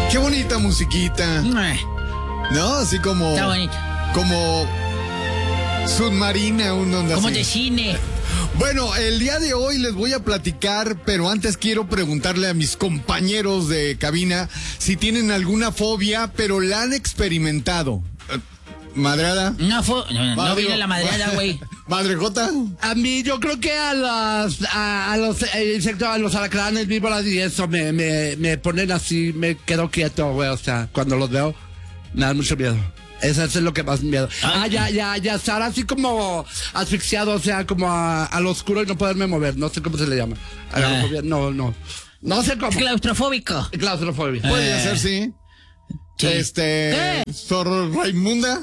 Qué bonita musiquita. ¿No? Así como... Está bonito. Como submarina, un onda Como así. de cine. Bueno, el día de hoy les voy a platicar, pero antes quiero preguntarle a mis compañeros de cabina si tienen alguna fobia, pero la han experimentado. ¿Madreada? No viene la madreada, güey. ¿Madrejota? A mí, yo creo que a los insectos, a los alacranes, víboras y eso me ponen así, me quedo quieto, güey. O sea, cuando los veo, me dan mucho miedo. Eso es lo que más miedo. Ya estar así como asfixiado, o sea, como al oscuro y no poderme mover. No sé cómo se le llama. No sé cómo. Claustrofóbico. Claustrofobia. Puede ser, sí. Sí. ¿Qué? ¿Zorro Raimunda?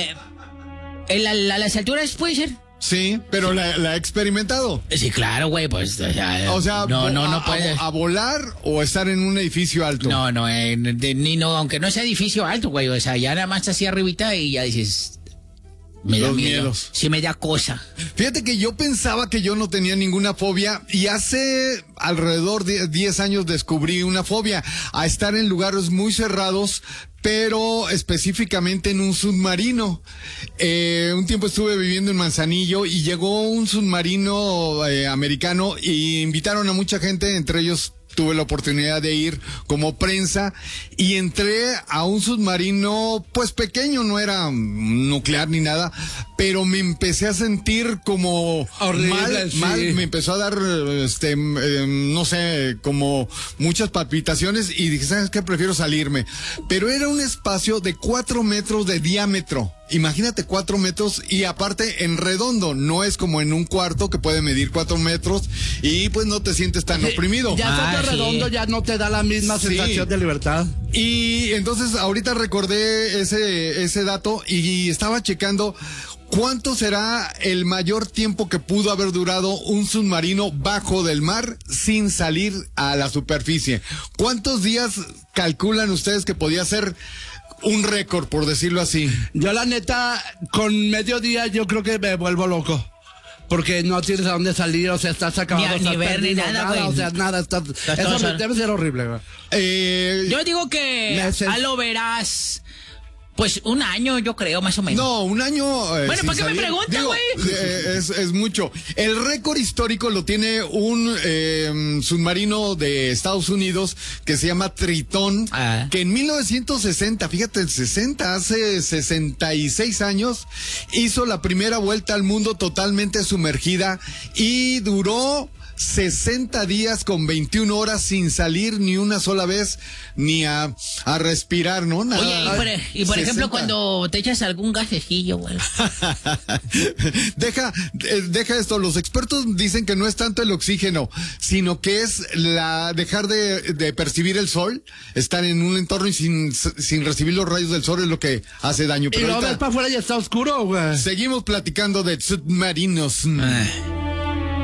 ¿Las alturas puede ser? Sí, pero la he experimentado. Sí, claro, güey, pues. O sea, no puede. ¿A volar o estar en un edificio alto? No, aunque no sea edificio alto, güey. O sea, ya nada más así arribita y ya dices. Me da Los miedo. miedos. Sí, me da cosa. Fíjate que yo pensaba que yo no tenía ninguna fobia y hace alrededor de 10 años descubrí una fobia a estar en lugares muy cerrados, pero específicamente en un submarino. Un tiempo estuve viviendo en Manzanillo y llegó un submarino americano y invitaron a mucha gente, entre ellos tuve la oportunidad de ir como prensa y entré a un submarino pues pequeño, no era nuclear ni nada, pero me empecé a sentir como horrible, mal, me empezó a dar no sé, como muchas palpitaciones y dije, ¿sabes qué? Prefiero salirme. Pero era un espacio de 4 metros de diámetro. Imagínate 4 metros y aparte en redondo, no es como en un cuarto que puede medir 4 metros y pues no te sientes tan oprimido. Ya de redondo ya no te da la misma sensación de libertad. Y entonces ahorita recordé ese dato y estaba checando cuánto será el mayor tiempo que pudo haber durado un submarino bajo del mar sin salir a la superficie. ¿Cuántos días calculan ustedes que podía ser un récord, por decirlo así? Yo la neta, con mediodía yo creo que me vuelvo loco. Porque no tienes a dónde salir, o sea, estás acabado, ni ver ni nada, güey. O sea, nada, eso debe ser horrible, güey. Yo digo que lo verás, pues un año, yo creo, más o menos. No, un año. Bueno, ¿para qué me preguntas, güey? Es mucho. El récord histórico lo tiene un submarino de Estados Unidos que se llama Tritón, que en 1960, fíjate, hace 66 años, hizo la primera vuelta al mundo totalmente sumergida y duró 60 días con 21 horas sin salir ni una sola vez ni a respirar, ¿no? Nada. Oye, y por ejemplo, cuando te echas algún gasecillo, güey. Deja esto, los expertos dicen que no es tanto el oxígeno, sino que es dejar de percibir el sol, estar en un entorno y sin recibir los rayos del sol es lo que hace daño. Pero y lo ves para afuera y está oscuro, güey. Seguimos platicando de submarinos.